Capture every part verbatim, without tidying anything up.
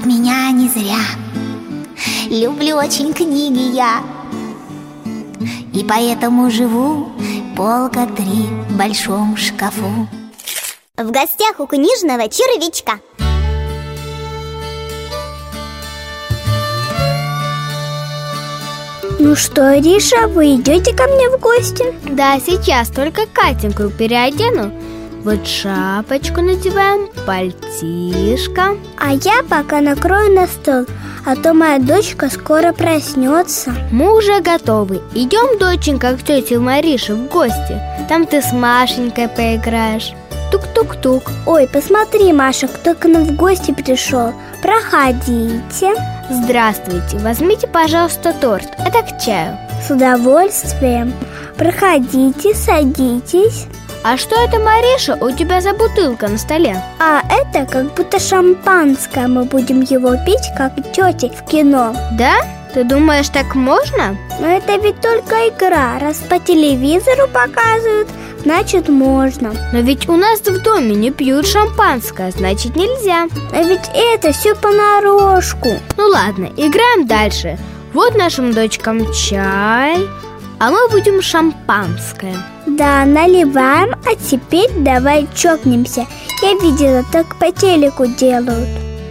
знают меня не зря. Люблю очень книги я, и поэтому живу полка три в большом шкафу. В гостях у книжного червячка. Ну что, Риша, вы идете ко мне в гости? Да, сейчас только Катеньку переодену. Вот шапочку надеваем, пальтишко. А я пока накрою на стол, а то моя дочка скоро проснется. Мы уже готовы. Идем, доченька, к тете Марише в гости. Там ты с Машенькой поиграешь. Тук-тук-тук. Ой, посмотри, Маша, кто к нам в гости пришел. Проходите. Здравствуйте, возьмите, пожалуйста, торт. Это к чаю. С удовольствием. Проходите, садитесь. А что это, Мариша, у тебя за бутылка на столе? А это как будто шампанское. Мы будем его пить, как тети в кино. Да? Ты думаешь, так можно? Но это ведь только игра. Раз по телевизору показывают, значит можно. Но ведь у нас в доме не пьют шампанское, значит нельзя. А ведь это все понарошку. Ну ладно, играем дальше. Вот нашим дочкам чай, а мы будем шампанское. Да, наливаем, а теперь давай чокнемся. Я видела, так по телеку делают.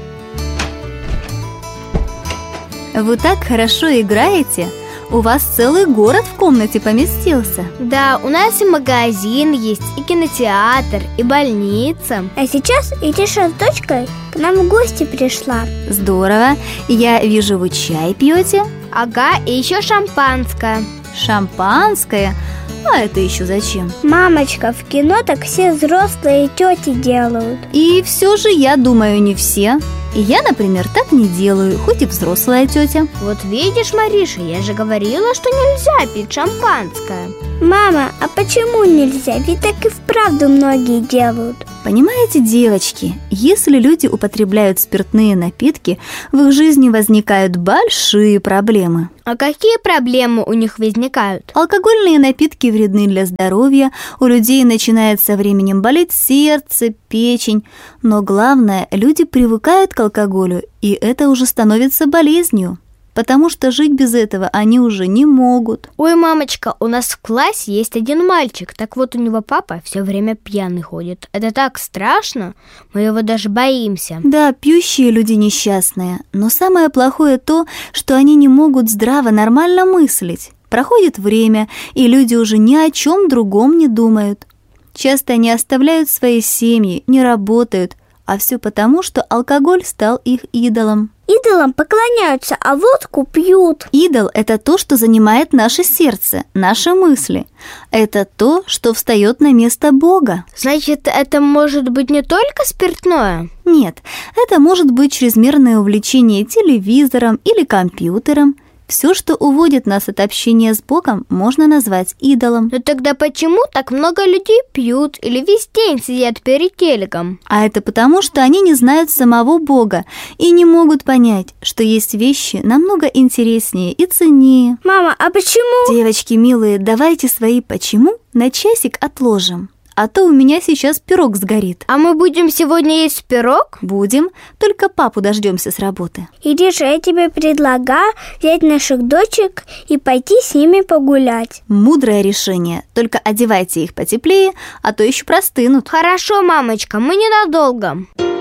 Вы так хорошо играете. У вас целый город в комнате поместился. Да, у нас и магазин есть, и кинотеатр, и больница. А сейчас Ириша с дочкой к нам в гости пришла. Здорово. Я вижу, вы чай пьете. Ага, и еще шампанское. Шампанское? А это еще зачем? Мамочка, в кино так все взрослые тети делают. И все же, я думаю, не все. И я, например, так не делаю, хоть и взрослая тетя. Вот видишь, Мариша, я же говорила, что нельзя пить шампанское. Мама, а почему нельзя? Ведь так и вправду многие делают. Понимаете, девочки, если люди употребляют спиртные напитки, в их жизни возникают большие проблемы. А какие проблемы у них возникают? Алкогольные напитки вредны для здоровья, у людей начинает со временем болеть сердце, печень. Но главное, люди привыкают к алкоголю, и это уже становится болезнью. Потому что жить без этого они уже не могут. Ой, мамочка, у нас в классе есть один мальчик. Так вот, у него папа все время пьяный ходит. Это так страшно, мы его даже боимся. Да, пьющие люди несчастные. Но самое плохое то, что они не могут здраво, нормально мыслить. Проходит время, и люди уже ни о чем другом не думают. Часто они оставляют свои семьи, не работают, а все потому, что алкоголь стал их идолом. Идолам поклоняются, а водку пьют. Идол – это то, что занимает наше сердце, наши мысли. Это то, что встает на место Бога. Значит, это может быть не только спиртное? Нет, это может быть чрезмерное увлечение телевизором или компьютером. Все, что уводит нас от общения с Богом, можно назвать идолом. Но тогда почему так много людей пьют или весь день сидят перед телеком? А это потому, что они не знают самого Бога и не могут понять, что есть вещи намного интереснее и ценнее. Мама, а почему? Девочки милые, давайте свои «почему» на часик отложим. А то у меня сейчас пирог сгорит. А мы будем сегодня есть пирог? Будем, только папу дождемся с работы. Ириша, я тебе предлагаю взять наших дочек и пойти с ними погулять. Мудрое решение, только одевайте их потеплее, а то еще простынут. Хорошо, мамочка, мы ненадолго.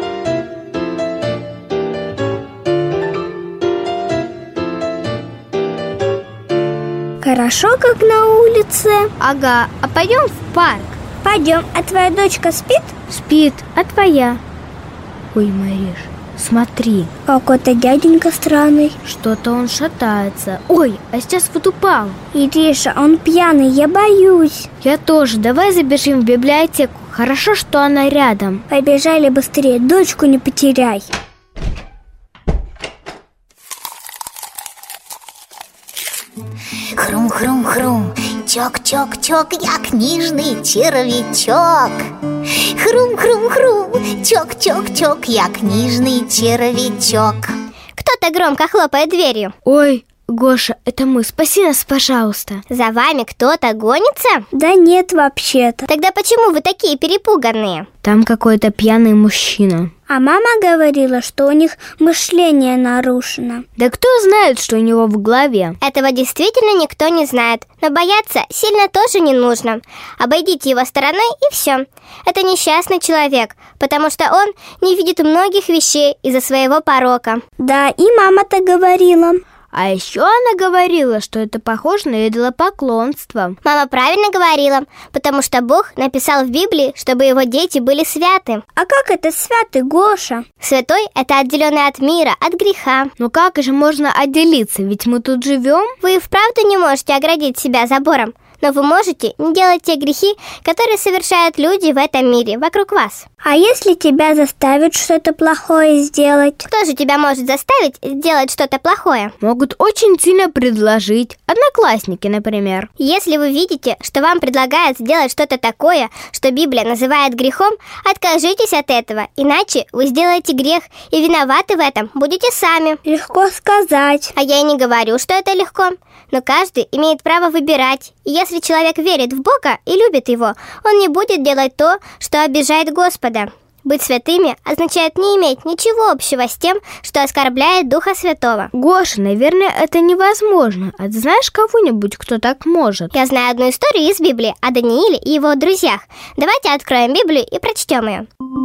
Хорошо, как на улице. Ага, а пойдем в парк? Пойдем, а твоя дочка спит? Спит, а твоя? Ой, Мариш, смотри. Какой-то дяденька странный. Что-то он шатается. Ой, а сейчас вот упал. Ириша, он пьяный, я боюсь. Я тоже, давай забежим в библиотеку. Хорошо, что она рядом. Побежали быстрее, дочку не потеряй. Хрум-хрум-хрум, чок-чок-чок, я книжный червячок. Хрум-хрум-хрум, чок-чок-чок, я книжный червячок. Кто-то громко хлопает дверью. Ой, Гоша, это мы, спаси нас, пожалуйста. За вами кто-то гонится? Да нет, вообще-то. Тогда почему вы такие перепуганные? Там какой-то пьяный мужчина. А мама говорила, что у них мышление нарушено. Да кто знает, что у него в голове? Этого действительно никто не знает, но бояться сильно тоже не нужно. Обойдите его стороной и все. Это несчастный человек, потому что он не видит многих вещей из-за своего порока. Да, и мама-то говорила. А еще она говорила, что это похоже на идолопоклонство. Мама правильно говорила, потому что Бог написал в Библии, чтобы его дети были святы. А как это святый, Гоша? Святой – это отделенный от мира, от греха. Ну как же можно отделиться, ведь мы тут живем? Вы и вправду не можете оградить себя забором, но вы можете не делать те грехи, которые совершают люди в этом мире вокруг вас. А если тебя заставят что-то плохое сделать? Кто же тебя может заставить сделать что-то плохое? Могут очень сильно предложить. Одноклассники, например. Если вы видите, что вам предлагают сделать что-то такое, что Библия называет грехом, откажитесь от этого, иначе вы сделаете грех, и виноваты в этом будете сами. Легко сказать. А я и не говорю, что это легко. Но каждый имеет право выбирать. И если человек верит в Бога и любит Его, он не будет делать то, что обижает Господа. Быть святыми означает не иметь ничего общего с тем, что оскорбляет Духа Святого. Гоша, наверное, это невозможно. А ты знаешь кого-нибудь, кто так может? Я знаю одну историю из Библии о Данииле и его друзьях. Давайте откроем Библию и прочтем ее.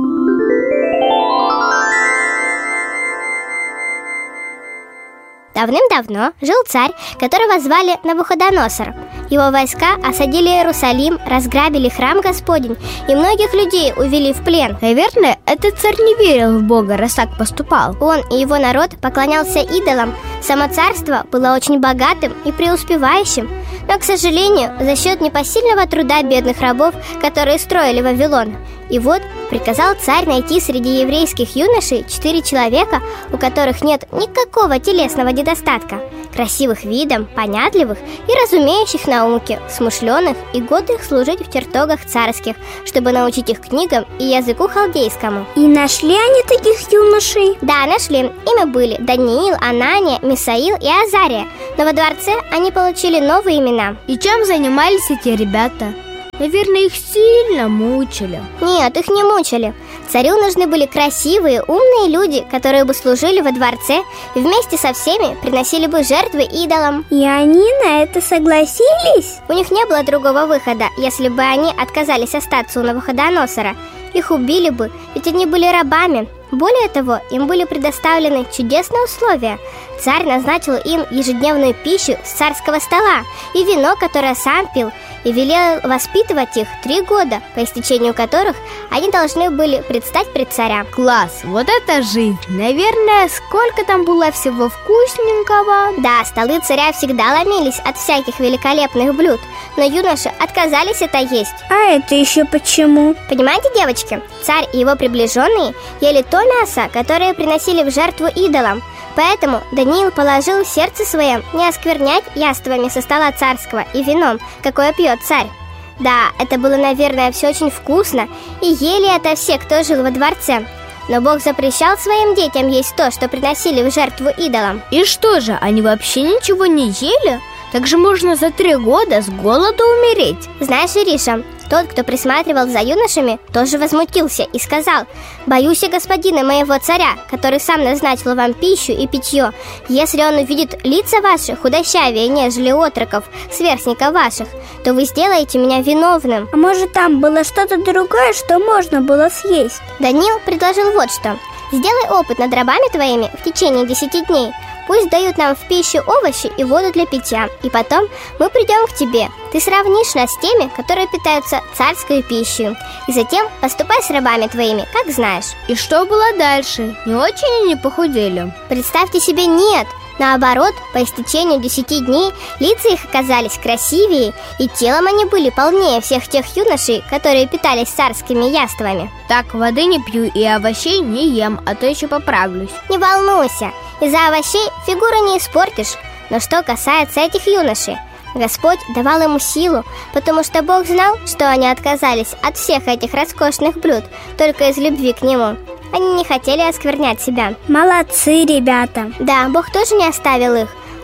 Давным-давно жил царь, которого звали Навуходоносор. Его войска осадили Иерусалим, разграбили храм Господень и многих людей увели в плен. Наверное, этот царь не верил в Бога, раз так поступал. Он и его народ поклонялся идолам. Само царство было очень богатым и преуспевающим, но, к сожалению, за счет непосильного труда бедных рабов, которые строили Вавилон. И вот приказал царь найти среди еврейских юношей четыре человека, у которых нет никакого телесного недостатка, красивых видом, понятливых и разумеющих науке, смышленых и годных служить в чертогах царских, чтобы научить их книгам и языку халдейскому. И нашли они таких юношей? Да, нашли. Ими были Даниил, Анания, Мисаил и Азария. Но во дворце они получили новые имена. И чем занимались эти ребята? Наверное, их сильно мучили. Нет, их не мучили. Царю нужны были красивые, умные люди, которые бы служили во дворце и вместе со всеми приносили бы жертвы идолам. И они на это согласились? У них не было другого выхода, если бы они отказались остаться у Навуходоносора. Их убили бы, ведь они были рабами. Более того, им были предоставлены чудесные условия. Царь назначил им ежедневную пищу с царского стола и вино, которое сам пил, и велел воспитывать их три года, по истечению которых они должны были предстать пред царя. Класс, вот это жизнь! Наверное, сколько там было всего вкусненького. Да, столы царя всегда ломились от всяких великолепных блюд, но юноши отказались это есть. А это еще почему? Понимаете, девочки, царь и его приближенные ели то мясо, которое приносили в жертву идолам. Поэтому Даниил положил в сердце своем не осквернять яствами со стола царского и вином, какое пьет царь. Да, это было, наверное, все очень вкусно, и ели это все, кто жил во дворце. Но Бог запрещал своим детям есть то, что приносили в жертву идолам. И что же, они вообще ничего не ели? Так же можно за три года с голоду умереть. Знаешь, Ириша, тот, кто присматривал за юношами, тоже возмутился и сказал: «Боюсь я господина моего царя, который сам назначил вам пищу и питье. Если он увидит лица ваши худощавее, нежели отроков, сверстников ваших, то вы сделаете меня виновным». А может, там было что-то другое, что можно было съесть? Даниил предложил вот что: «Сделай опыт над рабами твоими в течение десяти дней. Пусть дают нам в пищу овощи и воду для питья, и потом мы придем к тебе. Ты сравнишь нас с теми, которые питаются царской пищей, и затем поступай с рабами твоими, как знаешь». И что было дальше? Не очень они похудели? Представьте себе, нет. Наоборот, по истечению десяти дней лица их оказались красивее, и телом они были полнее всех тех юношей, которые питались царскими яствами. Так, воды не пью и овощей не ем, а то еще поправлюсь. Не волнуйся, из-за овощей фигуру не испортишь. Но что касается этих юношей, Господь давал ему силу, потому что Бог знал, что они отказались от всех этих роскошных блюд только из любви к Нему. Они не хотели осквернять себя. Молодцы, ребята. Да, Бог тоже не оставил их.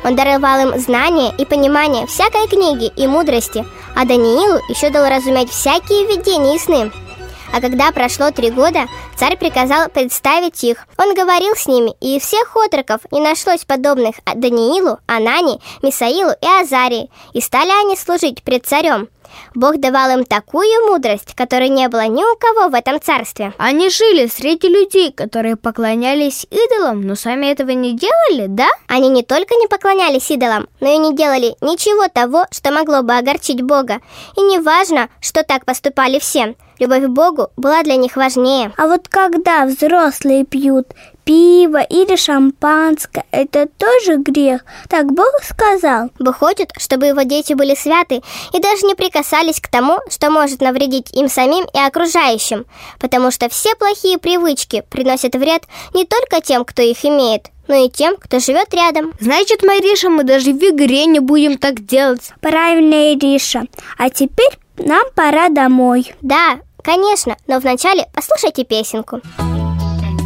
Он даровал им знания и понимание всякой книги и мудрости, а Даниилу еще дал разуметь всякие видения и сны. А когда прошло три года, царь приказал представить их. Он говорил с ними, и из всех отроков не нашлось подобных Даниилу, Анании, Мисаилу и Азарии, и стали они служить пред царем. Бог давал им такую мудрость, которой не было ни у кого в этом царстве. Они жили среди людей, которые поклонялись идолам, но сами этого не делали, да? Они не только не поклонялись идолам, но и не делали ничего того, что могло бы огорчить Бога. И не важно, что так поступали все. Любовь к Богу была для них важнее. А вот когда взрослые пьют пиво или шампанское, это тоже грех? Так Бог сказал. Бог хочет, чтобы его дети были святы и даже не прикасались к тому, что может навредить им самим и окружающим, потому что все плохие привычки приносят вред не только тем, кто их имеет, но и тем, кто живет рядом. Значит, Мариша, мы даже в игре не будем так делать. Правильно, Ириша. А теперь нам пора домой. Да, конечно, но вначале послушайте песенку.